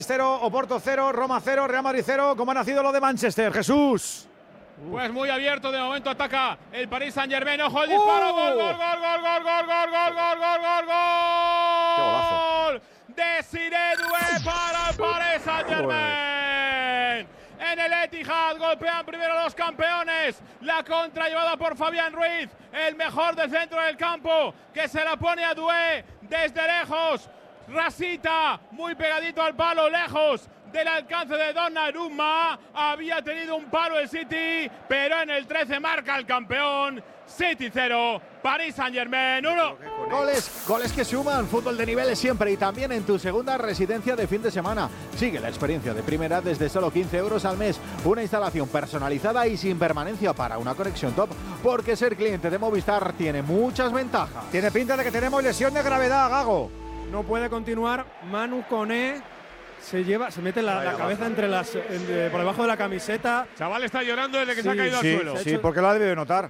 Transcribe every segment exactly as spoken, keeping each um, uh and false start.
cero, Oporto cero, Roma cero, Real Madrid cero. ¿Cómo ha nacido lo de Manchester, Jesús? Pues muy abierto, de momento ataca el Paris Saint-Germain. Ojo el disparo, gol, gol, gol, gol, gol, gol, gol, gol, gol, gol, gol, gol. Desiré Doué para el Paris Saint-Germain. En el Etihad golpean primero los campeones. La contra llevada por Fabián Ruiz, el mejor del centro del campo, que se la pone a Doué desde lejos. Rasita, muy pegadito al palo, lejos del alcance de Donnarumma. Había tenido un palo el City, pero en el trece marca el campeón. City cero, Paris Saint-Germain uno. Goles, goles que suman, fútbol de niveles siempre y también en tu segunda residencia de fin de semana. Sigue la experiencia de primera desde solo quince euros al mes. Una instalación personalizada y sin permanencia para una conexión top, porque ser cliente de Movistar tiene muchas ventajas. Tiene pinta de que tenemos lesión de gravedad, Gago. No puede continuar. Manu Koné se lleva, se mete la, la cabeza entre las, entre, por debajo de la camiseta. Chaval está llorando desde que Sí, se ha caído Sí, al suelo. sí, porque lo ha debido notar.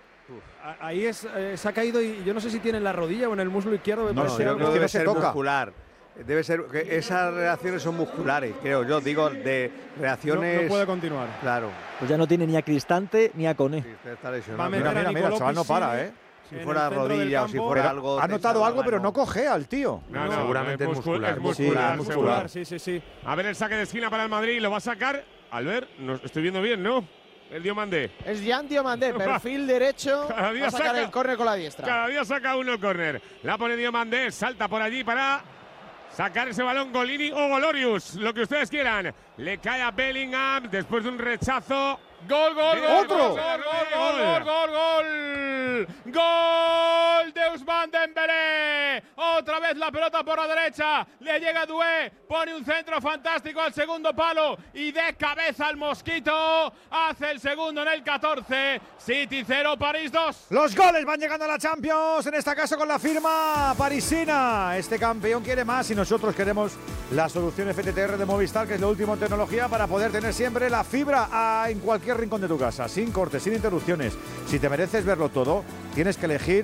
Ahí es, eh, se ha caído y yo no sé si tiene en la rodilla o en el muslo izquierdo. Me No, parece yo algo- creo No, que debe no se ser toca. muscular. Debe ser que esas reacciones son musculares, creo yo. Digo, de no, reacciones. no puede continuar. Claro. Pues ya no tiene ni a Cristante ni a Koné. Sí, usted está lesionado. Va a meter Mira, a mira, mira, el Nicolò chaval no Piscini para, ¿eh? Si en fuera el centro del rodilla o si campo. fuera Pero algo. ha notado tensado, algo, pero no. no cogea al tío. No, no, seguramente es muscular. Es muscular, Sí, seguro. muscular. Sí, sí, sí. A ver el saque de esquina para el Madrid, lo va a sacar. Albert, no, estoy viendo bien, ¿no? El Diomandé. Es Jan Diomandé, perfil derecho. Cada día Va a sacar saca- el córner con la diestra. Cada día saca uno el córner. La pone Diomandé, salta por allí para sacar ese balón Golini o Golorius, lo que ustedes quieran. Le cae a Bellingham después de un rechazo. Gol, gol, gol, ¡Otro! gol, gol, gol, gol, gol, gol. Gol de Ousmane Dembélé. Otra vez la pelota por la derecha. Le llega Doué, pone un centro fantástico al segundo palo y de cabeza al Mosquito. Hace el segundo en el catorce. City cero, París dos. Los goles van llegando a la Champions, en este caso con la firma parisina. Este campeón quiere más y nosotros queremos la solución F T T R de Movistar, que es lo último en tecnología para poder tener siempre la fibra a, en cualquier rincón de tu casa, sin cortes, sin interrupciones. Si te mereces verlo todo, tienes que elegir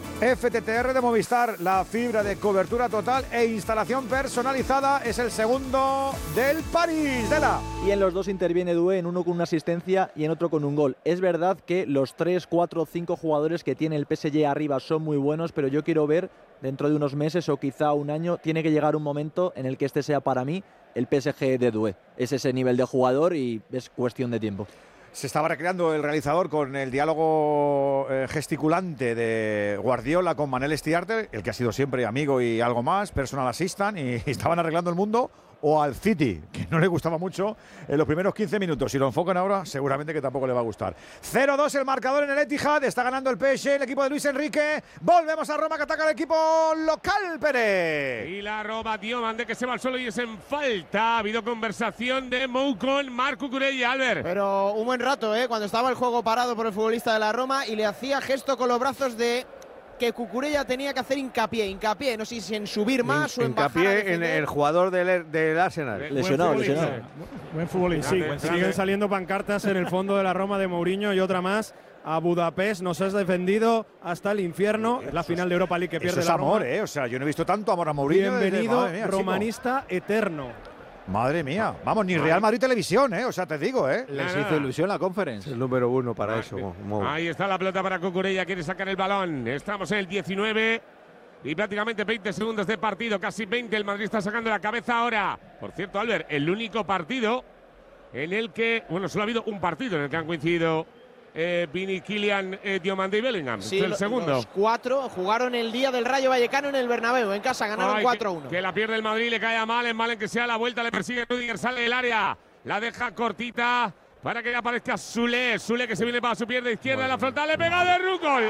F T T R de Movistar, la fibra de cobertura total e instalación personalizada. Es el segundo del París, de la. Y en los dos interviene Doué, en uno con una asistencia y en otro con un gol. Es verdad que los tres, cuatro, cinco jugadores que tiene el P S G arriba son muy buenos, pero yo quiero ver dentro de unos meses o quizá un año, tiene que llegar un momento en el que este sea para mí el P S G de Doué. Es ese nivel de jugador y es cuestión de tiempo. Se estaba recreando el realizador con el diálogo eh, gesticulante de Guardiola con Manel Estiarte, el que ha sido siempre amigo y algo más, personal assistant, y estaban arreglando el mundo, o al City, que no le gustaba mucho en los primeros quince minutos. Si lo enfocan ahora, seguramente que tampoco le va a gustar. cero dos el marcador en el Etihad, está ganando el P S G, el equipo de Luis Enrique. Volvemos a Roma, que ataca el equipo local, Pérez. Y la roba Diomandé, que se va al suelo y es en falta. Ha habido conversación de Mou con Marc Cucurella, Albert. Pero un buen rato, ¿eh? Cuando estaba el juego parado por el futbolista de la Roma y le hacía gesto con los brazos de que Cucurella tenía que hacer hincapié, hincapié, no sé si en subir más o en bajar a Hincapié en defender. el jugador del, del Arsenal. Lesionado, Buen lesionado. futbolista. Buen futbolista. Sí, Grande, siguen grande. saliendo pancartas en el fondo de la Roma de Mourinho y otra más. A Budapest nos has defendido hasta el infierno. Es la final de Europa League que Eso pierde es la amor, Roma. ¿eh? O sea, yo no he visto tanto amor a Mourinho. desde- Bienvenido, madre mía, chico. romanista eterno. Madre mía. Vamos, ni Real Madrid Televisión, ¿eh? O sea, te digo, ¿eh? Les Nada. hizo ilusión la conference. El número uno para eso. Mo. Ahí está la pelota para Cucurella, quiere sacar el balón. Estamos en el diecinueve y prácticamente veinte segundos de partido, casi veinte. El Madrid está sacando la cabeza ahora. Por cierto, Albert, el único partido en el que, bueno, solo ha habido un partido en el que han coincidido eh, Vini, Kylian, eh, Diomandé y Bellingham. Sí, Este es el lo- segundo. los cuatro jugaron el día del Rayo Vallecano en el Bernabéu, en casa, ganaron Ay, cuatro a que, uno. que la pierde el Madrid, le cae a Malen, Malen que sea la vuelta, le persigue Rüdiger, sale del área, la deja cortita para que ya aparezca Sule, Sule que se viene para su pierna izquierda en la frontal, le pega de Run, gol.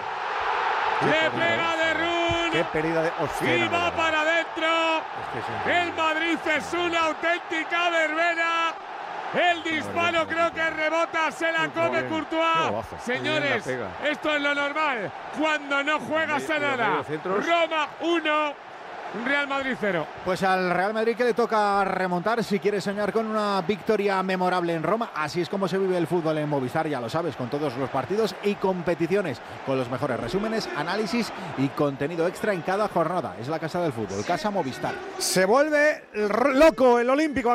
Le pega de Run. Qué pérdida de. Hostia, Y no, va no, no. para adentro. El Madrid es una auténtica verbena. El disparo creo que rebota, se la come Qué Courtois. golazo. Señores, Bien la pega. esto es lo normal. Cuando no juegas a Medio- nada. medio centros. Roma uno, Real Madrid cero. Pues al Real Madrid que le toca remontar si quiere soñar con una victoria memorable en Roma. Así es como se vive el fútbol en Movistar, ya lo sabes, con todos los partidos y competiciones, con los mejores resúmenes, análisis y contenido extra en cada jornada. Es la casa del fútbol, Casa Movistar. Se vuelve loco el Olímpico.